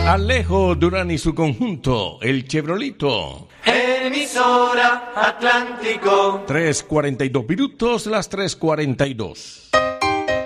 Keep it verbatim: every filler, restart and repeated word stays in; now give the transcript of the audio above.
Alejo Durán y su conjunto, el Chevrolito. Emisora Atlántico. tres cuarenta y dos minutos, las tres cuarenta y dos.